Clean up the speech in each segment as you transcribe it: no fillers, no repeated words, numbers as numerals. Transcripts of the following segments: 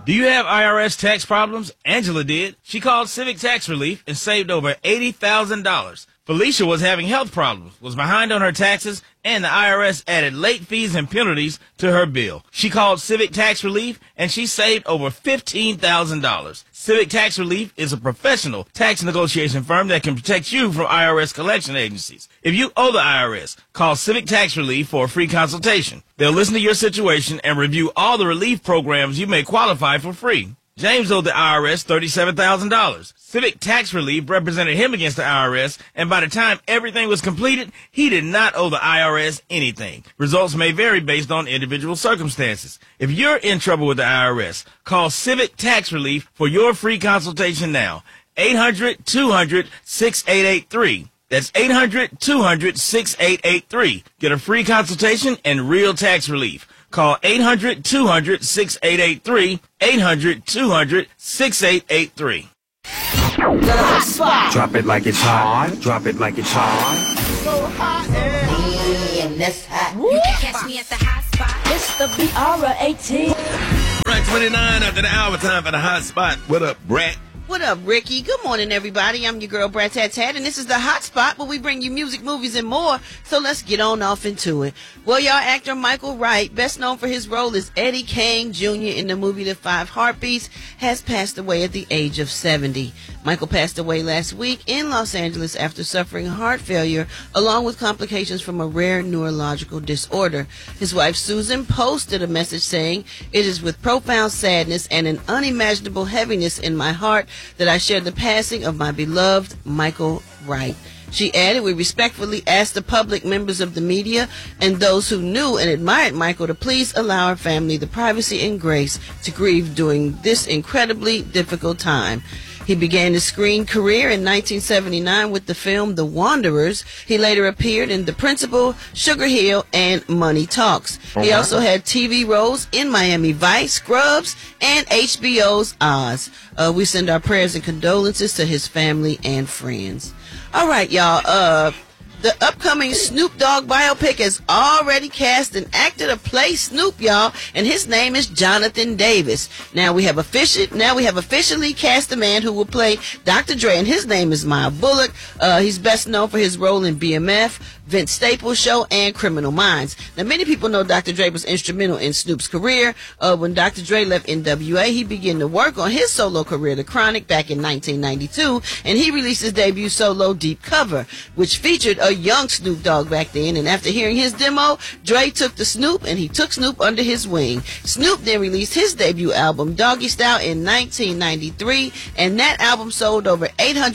Do you have IRS tax problems? Angela did. She called Civic Tax Relief and saved over $80,000. Felicia was having health problems, was behind on her taxes, and the IRS added late fees and penalties to her bill. She called Civic Tax Relief and she saved over $15,000. Civic Tax Relief is a professional tax negotiation firm that can protect you from IRS collection agencies. If you owe the IRS, call Civic Tax Relief for a free consultation. They'll listen to your situation and review all the relief programs you may qualify for free. James owed the IRS $37,000. Civic Tax Relief represented him against the IRS, and by the time everything was completed, he did not owe the IRS anything. Results may vary based on individual circumstances. If you're in trouble with the IRS, call Civic Tax Relief for your free consultation now. 800-200-6883. That's 800-200-6883. Get a free consultation and real tax relief. Call 800-200-6883, 800-200-6883. The hot spot. Drop it like it's hot. Drop it like it's hot. So hot and that's hot. You can catch me at the hot spot. It's the BR18. Right, 29 after the hour, time for the hot spot. What up, Brett? What up, Ricky? Good morning, everybody. I'm your girl, Brat Tat Tat, and this is the Hot Spot where we bring you music, movies, and more. So let's get on off into it. Well, y'all, actor Michael Wright, best known for his role as Eddie Kane Jr. in the movie The Five Heartbeats, has passed away at the age of 70. Michael passed away last week in Los Angeles after suffering heart failure, along with complications from a rare neurological disorder. His wife, Susan, posted a message saying, "It is with profound sadness and an unimaginable heaviness in my heart that I share the passing of my beloved Michael Wright." She added, "We respectfully ask the public, members of the media, and those who knew and admired Michael to please allow our family the privacy and grace to grieve during this incredibly difficult time." He began his screen career in 1979 with the film The Wanderers. He later appeared in The Principal, Sugar Hill, and Money Talks. He also had TV roles in Miami Vice, Scrubs, and HBO's Oz. We send our prayers and condolences to his family and friends. All right, y'all. The upcoming Snoop Dogg biopic has already cast an actor to play Snoop, y'all, and his name is Jonathan Davis. Now we have officially cast the man who will play Dr. Dre, and his name is Miles Bullock. He's best known for his role in BMF, Vince Staples Show, and Criminal Minds. Now, many people know Dr. Dre was instrumental in Snoop's career. When Dr. Dre left NWA, he began to work on his solo career, The Chronic, back in 1992, and he released his debut solo, Deep Cover, which featured a young Snoop Dogg back then. And after hearing his demo, Dre took to Snoop, and he took Snoop under his wing. Snoop then released his debut album, Doggy Style, in 1993, and that album sold over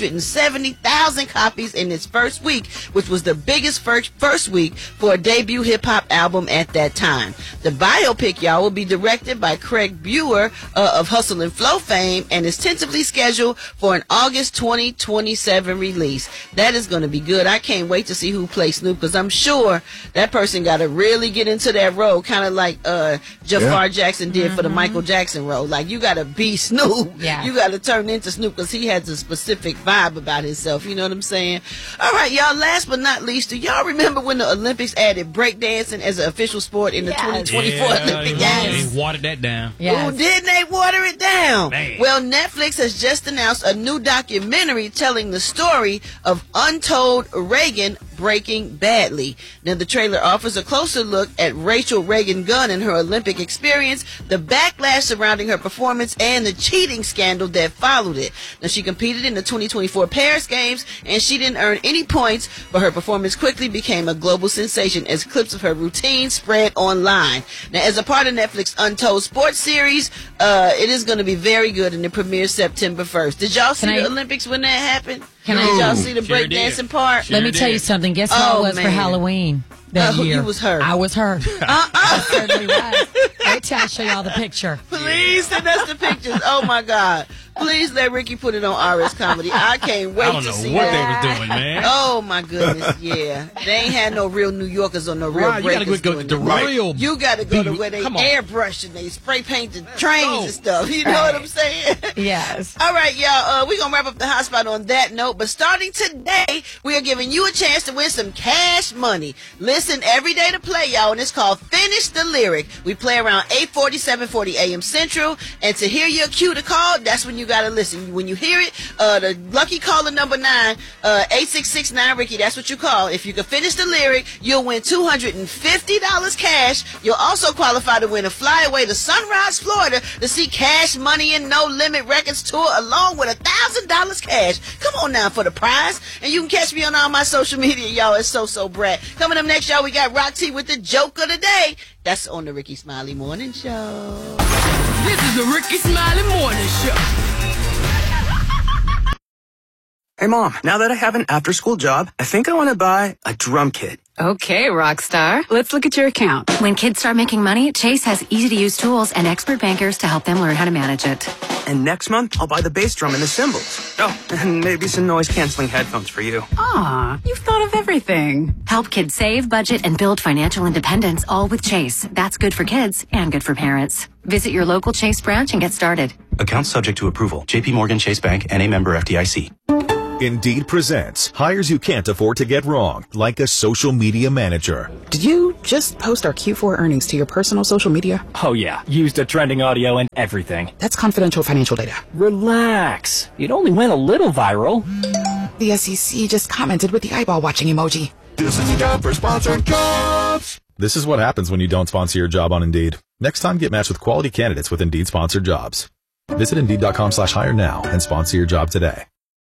870,000 copies in its first week, which was the biggest first week for a debut hip-hop album at that time. The biopic, y'all, will be directed by Craig Brewer of Hustle and Flow fame, and is tentatively scheduled for an August 2027 release. That is going to be good. I can't wait to see who plays Snoop, because I'm sure that person got to really get into that role, kind of like Jafar Jackson did for the Michael Jackson role. Like, you got to be Snoop. Yeah. You got to turn into Snoop, because he has a specific vibe about himself. You know what I'm saying? All right, y'all, last but not least, do y'all remember when the Olympics added breakdancing as an official sport in the 2024 Olympic Games? They watered that down. Yes. Ooh, didn't they water it down? Man. Well, Netflix has just announced a new documentary telling the story of untold Reagan breaking badly. Now, the trailer offers a closer look at Rachel Reagan Gunn and her Olympic experience, the backlash surrounding her performance, and the cheating scandal that followed it. Now, she competed in the 2024 Paris Games, and she didn't earn any points, but her performance quickly became a global sensation as clips of her routine spread online. Now, as a part of Netflix Untold Sports series, it is going to be very good, and it premieres September 1st. Did y'all see the Olympics when that happened? Did y'all see the breakdancing part? Let me tell you something. Guess how it was for Halloween that year? You was her. I was her. I certainly was. Wait till I show y'all the picture. Please send us the pictures. Oh, my God. Please let Ricky put it on RS Comedy. I can't wait I don't to know see what that. they was doing, man. Oh my goodness, yeah. They ain't had no real New Yorkers or no real Right, you gotta breakers go doing to it. real. You got to go to Be- where they come on. airbrush and they spray paint the trains go. and stuff. You know what I'm saying? Yes. All right, y'all. We're going to wrap up the hot spot on that note. But starting today, we are giving you a chance to win some cash money. Listen every day to play, y'all, and it's called Finish the Lyric. We play around 8:40, 7:40 a.m. Central. And to hear your cue to call, that's when you got to listen. When you hear it, the lucky caller number 9, 866-9-RICKY, that's what you call. If you can finish the lyric, you'll win $250 cash. You'll also qualify to win a flyaway to Sunrise, Florida to see Cash Money and No Limit Records tour along with $1,000 cash. Come on now for the prize. And you can catch me on all my social media, y'all. It's So Brad. Coming up next, y'all, we got Rock T with the joke of the day. That's on the Ricky Smiley Morning Show. This is the Ricky Smiley Morning Show. Hey, Mom, now that I have an after-school job, I think I want to buy a drum kit. Okay, Rockstar. Let's look at your account. When kids start making money, Chase has easy-to-use tools and expert bankers to help them learn how to manage it. And next month, I'll buy the bass drum and the cymbals. Oh, and maybe some noise-canceling headphones for you. Aw, you've thought of everything. Help kids save, budget, and build financial independence, all with Chase. That's good for kids and good for parents. Visit your local Chase branch and get started. Account subject to approval. J.P. Morgan Chase Bank and a member FDIC. Indeed presents hires you can't afford to get wrong, like a social media manager. Did you just post our Q4 earnings to your personal social media? Oh yeah, used a trending audio and everything. That's confidential financial data. Relax. It only went a little viral. The SEC just commented with the eyeball watching emoji. This is a job for Sponsored Jobs. This is what happens when you don't sponsor your job on Indeed. Next time, get matched with quality candidates with Indeed Sponsored Jobs. Visit Indeed.com/hire now and sponsor your job today.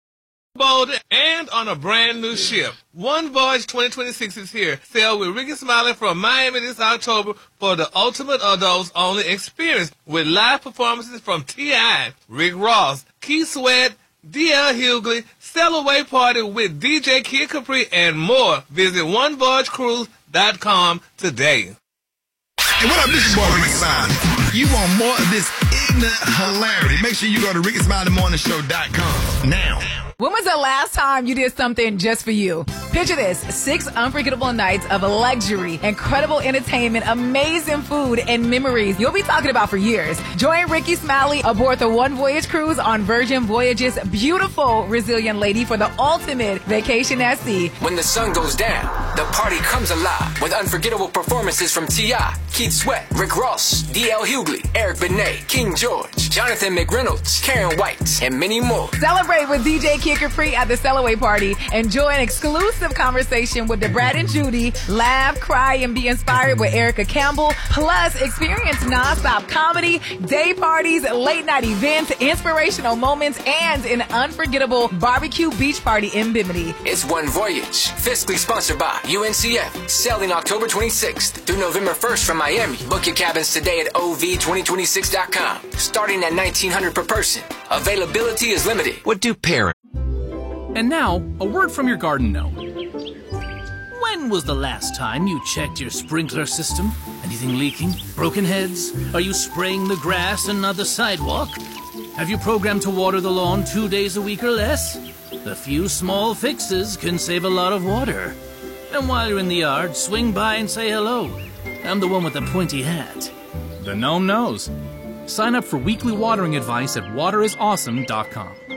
Bold and on a brand new ship. One Voyage 2026 is here. Sail with Ricky Smiley from Miami this October for the ultimate adults only experience with live performances from T.I., Rick Ross, Keith Sweat, D.L. Hughley, sail away party with DJ Kid Capri, and more. Visit OneVoyageCruise.com today. Hey, what up? This is boy Ricky Smiley. You want more of this ignorant hilarity? Make sure you go to RickySmileyMorningShow.com now. When was the last time you did something just for you? Picture this, 6 unforgettable nights of luxury, incredible entertainment, amazing food, and memories you'll be talking about for years. Join Ricky Smiley aboard the One Voyage cruise on Virgin Voyage's beautiful Resilient Lady for the ultimate vacation at sea. When the sun goes down, the party comes alive with unforgettable performances from T.I., Keith Sweat, Rick Ross, D.L. Hughley, Eric Benet, King George, Jonathan McReynolds, Karen White, and many more. Celebrate with DJ Kid Capri at the Sellaway Party. Enjoy an exclusive conversation with the Brad and Judy. Laugh, cry, and be inspired with Erica Campbell. Plus, experience nonstop comedy, day parties, late night events, inspirational moments, and an unforgettable barbecue beach party in Bimini. It's One Voyage, fiscally sponsored by UNCF. Sailing October 26th through November 1st from Miami. Book your cabins today at OV2026.com. Starting at $1,900 per person. Availability is limited. What do parents? And now, a word from your garden gnome. When was the last time you checked your sprinkler system? Anything leaking? Broken heads? Are you spraying the grass and not the sidewalk? Have you programmed to water the lawn 2 days a week or less? A few small fixes can save a lot of water. And while you're in the yard, swing by and say hello. I'm the one with the pointy hat. The gnome knows. Sign up for weekly watering advice at waterisawesome.com.